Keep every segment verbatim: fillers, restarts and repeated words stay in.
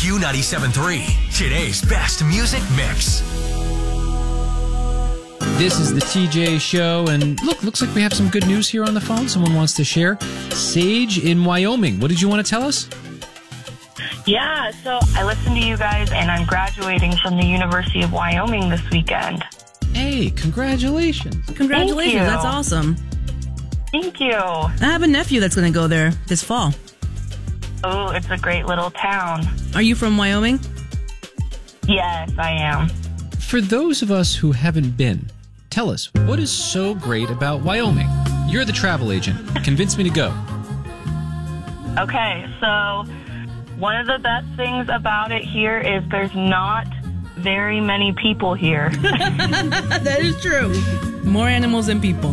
Q ninety-seven point three, today's best music mix. This is the T J Show, and look, looks like we have some good news here on the phone. Someone wants to share. Sage in Wyoming. What did you want to tell us? Yeah, so I listen to you guys, and I'm graduating from the University of Wyoming this weekend. Hey, congratulations. Congratulations, Thank you. that's awesome. Thank you. I have a nephew that's going to go there this fall. Oh, it's a great little town. Are you from Wyoming? Yes, I am. For those of us who haven't been, tell us, what is so great about Wyoming? You're the travel agent. Convince me to go. Okay, so one of the best things about it here is there's not very many people here. That is true. More animals than people.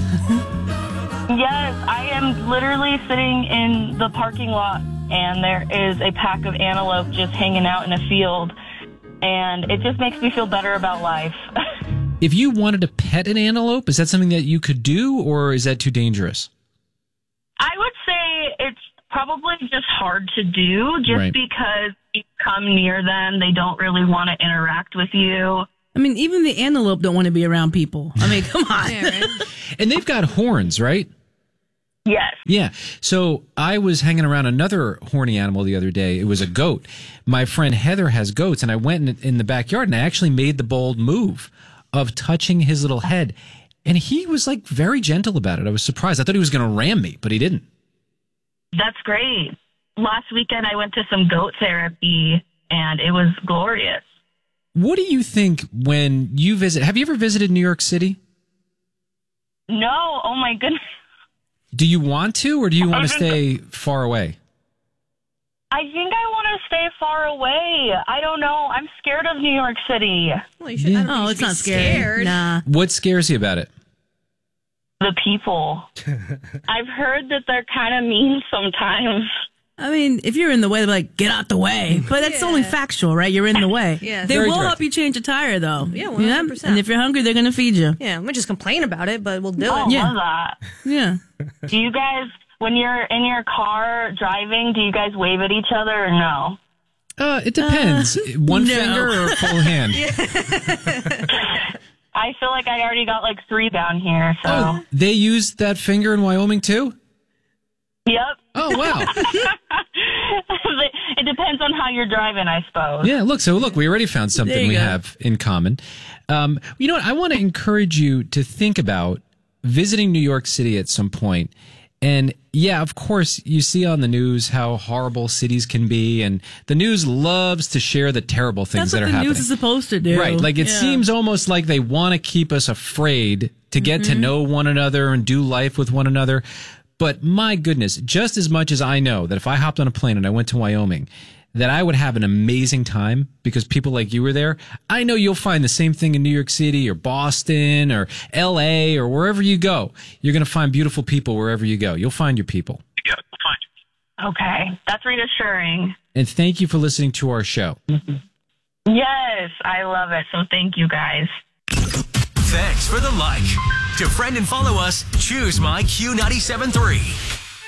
Yes, I am literally sitting in the parking lot, and there is a pack of antelope just hanging out in a field, and it just makes me feel better about life. If you wanted to pet an antelope, is that something that you could do, or is that too dangerous? I would say it's probably just hard to do, just Right. because you come near them, they don't really want to interact with you. I mean, even the antelope don't want to be around people. I mean, come on. Yeah, right? And they've got horns, right? Yes. Yeah. So I was hanging around another horny animal the other day. It was a goat. My friend Heather has goats, and I went in, in the backyard, and I actually made the bold move of touching his little head. And he was like very gentle about it. I was surprised. I thought he was going to ram me, but he didn't. That's great. Last weekend, I went to some goat therapy, and it was glorious. What do you think when you visit? Have you ever visited New York City? No, oh my goodness. Do you want to, or do you want to stay far away? I think I want to stay far away. I don't know. I'm scared of New York City. Well, you should, I don't think Oh, you it's should be not scary. scared. Nah. What scares you about it? The people. I've heard that they're kind of mean sometimes. I mean, if you're in the way, they're like, get out the way. But that's Yeah. only factual, right? You're in the way. Yeah. They Very will direct. help you change a tire, though. Yeah, one You know? hundred percent. And if you're hungry, they're going to feed you. Yeah, we just complain about it, but we'll do Oh, it. Yeah. love that. Yeah. Do you guys, when you're in your car driving, do you guys wave at each other or no? Uh, it depends. One no. finger or a full hand? I feel like I already got like three down here, so. Oh, they use that finger in Wyoming too? Yep. Oh, wow. It depends on how you're driving, I suppose. Yeah, look, so look, we already found There something you we go. have in common. Um, you know what? I want to encourage you to think about visiting New York City at some point. And yeah, of course, you see on the news how horrible cities can be, and the news loves to share the terrible things That's that what are the happening. news is supposed to do. Right. Like it Yeah. seems almost like they want to keep us afraid to get to know one another and do life with one another. But my goodness, just as much as I know that if I hopped on a plane and I went to Wyoming, that I would have an amazing time because people like you were there, I know you'll find the same thing in New York City or Boston or L A or wherever you go. You're going to find beautiful people wherever you go. You'll find your people. Okay. That's reassuring. And thank you for listening to our show. Yes, I love it. So thank you guys. Thanks for the like. To friend and follow us, choose my Q ninety-seven point three.